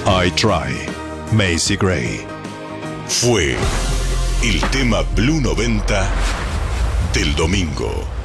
I Try, Macy Gray. Fue el tema Blue 90 del domingo.